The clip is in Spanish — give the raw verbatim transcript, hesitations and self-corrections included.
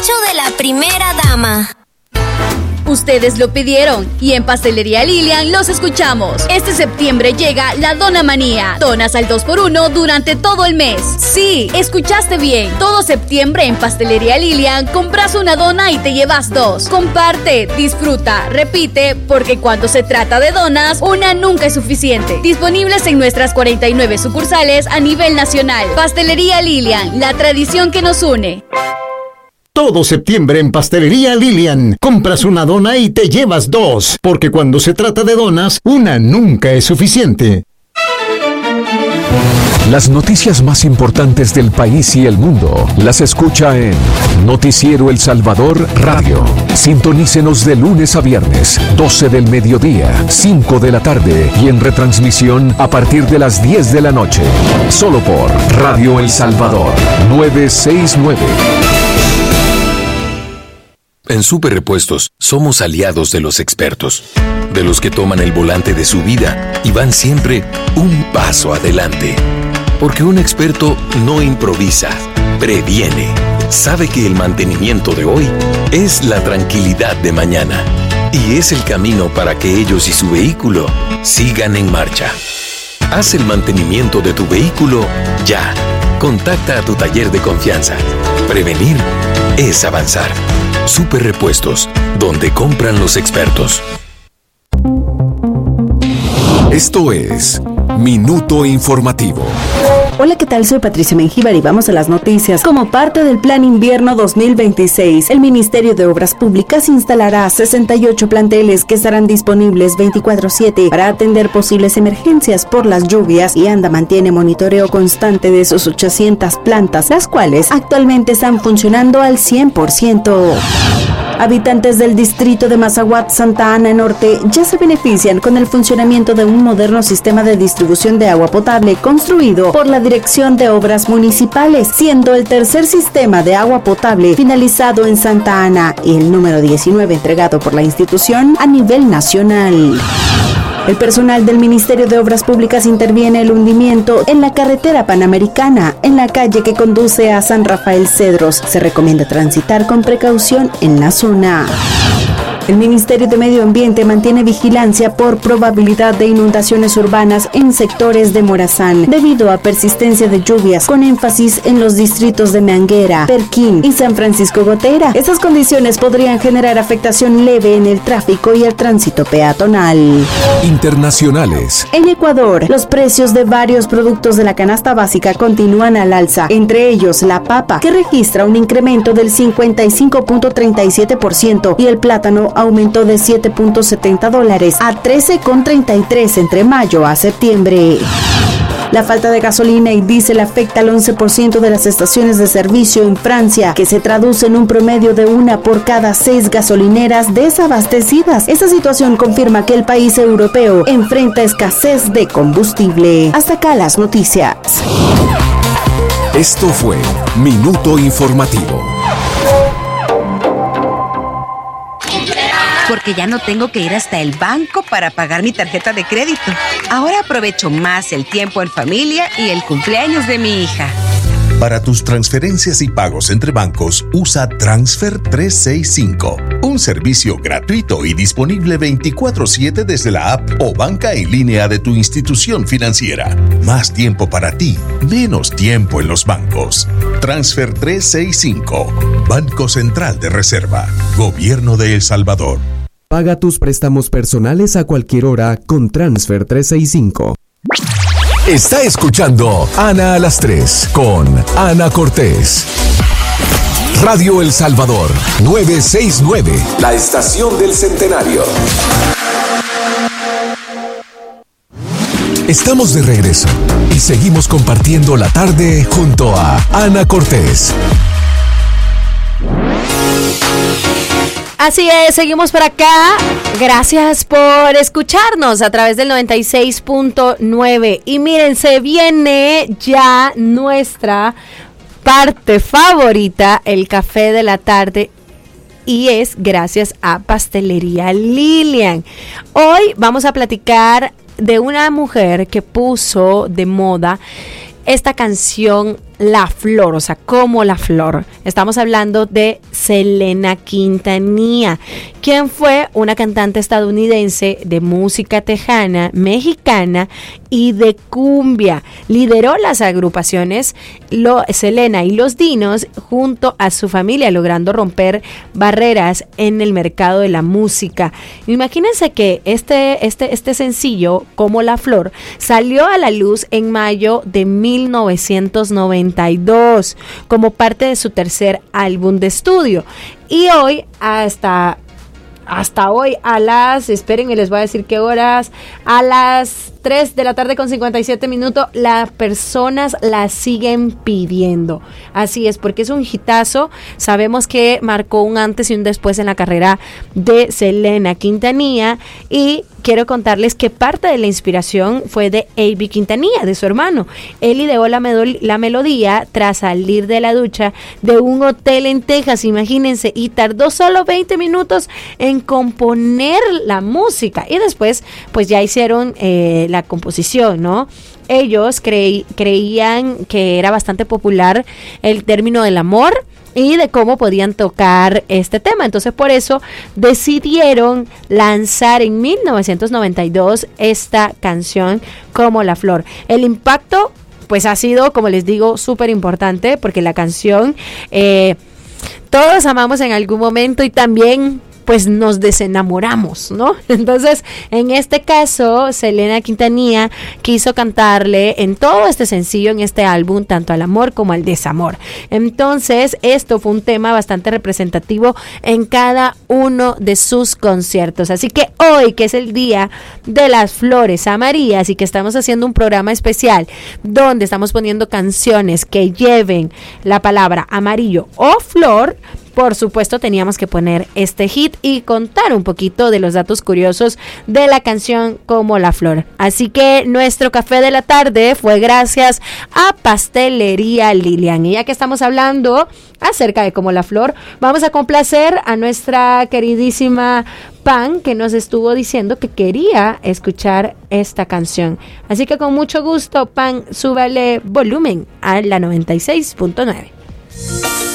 capricho de la primera dama. Ustedes lo pidieron y en Pastelería Lilian los escuchamos. Este septiembre llega la Dona Manía. Donas al dos por uno durante todo el mes. Sí, escuchaste bien. Todo septiembre en Pastelería Lilian compras una dona y te llevas dos. Comparte, disfruta, repite, porque cuando se trata de donas, una nunca es suficiente. Disponibles en nuestras cuarenta y nueve sucursales a nivel nacional. Pastelería Lilian, la tradición que nos une. Todo septiembre en Pastelería Lilian, compras una dona y te llevas dos, porque cuando se trata de donas, una nunca es suficiente. Las noticias más importantes del país y el mundo las escucha en Noticiero El Salvador Radio. Sintonícenos de lunes a viernes, doce del mediodía, cinco de la tarde y en retransmisión a partir de las diez de la noche. Solo por Radio El Salvador novecientos sesenta y nueve. En Super Repuestos somos aliados de los expertos, de los que toman el volante de su vida y van siempre un paso adelante. Porque un experto no improvisa, previene. Sabe que el mantenimiento de hoy es la tranquilidad de mañana y es el camino para que ellos y su vehículo sigan en marcha. Haz el mantenimiento de tu vehículo ya. Contacta a tu taller de confianza. Prevenir es avanzar. Super Repuestos, donde compran los expertos. Esto es Minuto Informativo. Hola, ¿qué tal? Soy Patricia Mengíbar y vamos a las noticias. Como parte del Plan Invierno dos mil veintiséis, el Ministerio de Obras Públicas instalará sesenta y ocho planteles que estarán disponibles veinticuatro siete para atender posibles emergencias por las lluvias y ANDA mantiene monitoreo constante de sus ochocientas plantas, las cuales actualmente están funcionando al cien por ciento. Habitantes del distrito de Mazahuat, Santa Ana Norte, ya se benefician con el funcionamiento de un moderno sistema de distribución de agua potable construido por la Dirección de Obras Municipales, siendo el tercer sistema de agua potable finalizado en Santa Ana y el número diecinueve entregado por la institución a nivel nacional. El personal del Ministerio de Obras Públicas interviene el hundimiento en la carretera panamericana, en la calle que conduce a San Rafael Cedros. Se recomienda transitar con precaución en la zona. El Ministerio de Medio Ambiente mantiene vigilancia por probabilidad de inundaciones urbanas en sectores de Morazán, debido a persistencia de lluvias, con énfasis en los distritos de Manguera, Perquín y San Francisco Gotera. Estas condiciones podrían generar afectación leve en el tráfico y el tránsito peatonal. Internacionales. En Ecuador, los precios de varios productos de la canasta básica continúan al alza, entre ellos la papa, que registra un incremento del cincuenta y cinco punto treinta y siete por ciento, y el plátano aumentó de siete punto setenta dólares a trece punto treinta y tres entre mayo a septiembre. La falta de gasolina y diésel afecta al once por ciento de las estaciones de servicio en Francia, que se traduce en un promedio de una por cada seis gasolineras desabastecidas. Esta situación confirma que el país europeo enfrenta escasez de combustible. Hasta acá las noticias. Esto fue Minuto Informativo. Porque ya no tengo que ir hasta el banco para pagar mi tarjeta de crédito. Ahora aprovecho más el tiempo en familia y el cumpleaños de mi hija. Para tus transferencias y pagos entre bancos, usa Transfer trescientos sesenta y cinco, un servicio gratuito y disponible veinticuatro siete desde la app o banca en línea de tu institución financiera. Más tiempo para ti, menos tiempo en los bancos. Transfer trescientos sesenta y cinco, Banco Central de Reserva, Gobierno de El Salvador. Paga tus préstamos personales a cualquier hora con Transfer trescientos sesenta y cinco. Está escuchando Ana a las tres con Ana Cortés. Radio El Salvador novecientos sesenta y nueve, la estación del centenario. Estamos de regreso y seguimos compartiendo la tarde junto a Ana Cortés. Así es, seguimos por acá. Gracias por escucharnos a través del noventa y seis punto nueve. Y miren, se viene ya nuestra parte favorita, el café de la tarde. Y es gracias a Pastelería Lilian. Hoy vamos a platicar de una mujer que puso de moda esta canción la flor, o sea, como la flor. Estamos hablando de Selena Quintanilla, quien fue una cantante estadounidense de música tejana, mexicana y de cumbia. Lideró las agrupaciones lo, Selena y Los Dinos junto a su familia, logrando romper barreras en el mercado de la música. Imagínense que este, este, este sencillo, Como la Flor, salió a la luz en mayo de mil novecientos noventa y dos como parte de su tercer álbum de estudio. Y hoy hasta... Hasta hoy a las, esperen y les voy a decir qué horas, a las tres de la tarde con cincuenta y siete minutos, las personas la siguen pidiendo. Así es, porque es un hitazo. Sabemos que marcó un antes y un después en la carrera de Selena Quintanilla, y quiero contarles que parte de la inspiración fue de A B Quintanilla, de su hermano. Él ideó la, medol- la melodía tras salir de la ducha de un hotel en Texas, imagínense, y tardó solo veinte minutos en componer la música, y después pues ya hicieron eh, la composición, ¿no? Ellos creí, creían que era bastante popular el término del amor y de cómo podían tocar este tema. Entonces, por eso decidieron lanzar en mil novecientos noventa y dos esta canción, Como la Flor. El impacto, pues, ha sido, como les digo, súper importante, porque la canción eh, todos amamos en algún momento y también pues nos desenamoramos, ¿no? Entonces, en este caso, Selena Quintanilla quiso cantarle en todo este sencillo, en este álbum, tanto al amor como al desamor. Entonces, esto fue un tema bastante representativo en cada uno de sus conciertos. Así que hoy, que es el Día de las Flores Amarillas y que estamos haciendo un programa especial donde estamos poniendo canciones que lleven la palabra amarillo o flor, por supuesto teníamos que poner este hit y contar un poquito de los datos curiosos de la canción Como la Flor. Así que nuestro café de la tarde fue gracias a Pastelería Lilian. Y ya que estamos hablando acerca de Como la Flor, vamos a complacer a nuestra queridísima Pan, que nos estuvo diciendo que quería escuchar esta canción. Así que con mucho gusto, Pan, súbale volumen a la noventa y seis punto nueve.